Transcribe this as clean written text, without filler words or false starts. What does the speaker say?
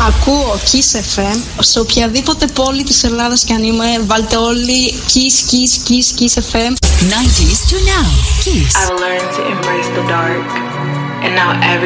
Ακούω Kiss FM σε οποιαδήποτε πόλη της Ελλάδας και αν είμαι. Βάλτε όλοι Kiss FM. 90s to now. Kiss. I've learned to embrace the dark, and now every